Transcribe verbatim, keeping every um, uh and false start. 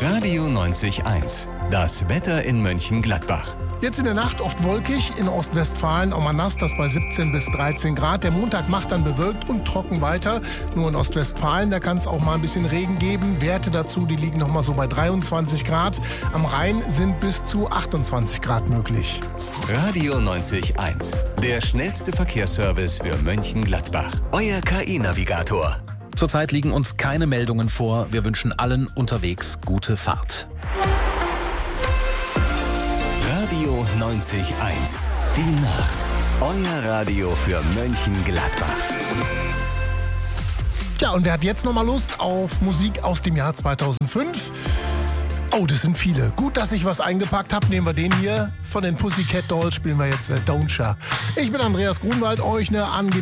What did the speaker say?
Radio neunzig eins. Das Wetter in Mönchengladbach. Jetzt in der Nacht oft wolkig, in Ostwestfalen auch mal nass, das bei siebzehn bis dreizehn Grad. Der Montag macht dann bewölkt und trocken weiter. Nur in Ostwestfalen, da kann es auch mal ein bisschen Regen geben. Werte dazu, die liegen noch mal so bei dreiundzwanzig Grad. Am Rhein sind bis zu achtundzwanzig Grad möglich. Radio neunzig eins. Der schnellste Verkehrsservice für Mönchengladbach. Euer K I-Navigator. Zurzeit liegen uns keine Meldungen vor. Wir wünschen allen unterwegs gute Fahrt. Radio neunzig eins. Die Nacht. Euer Radio für Mönchengladbach. Tja, und wer hat jetzt noch mal Lust auf Musik aus dem Jahr zweitausendfünf? Oh, das sind viele. Gut, dass ich was eingepackt habe. Nehmen wir den hier. Von den Pussycat Dolls spielen wir jetzt äh, Don't Sha. Ich bin Andreas Grunwald. Euch eine angenehme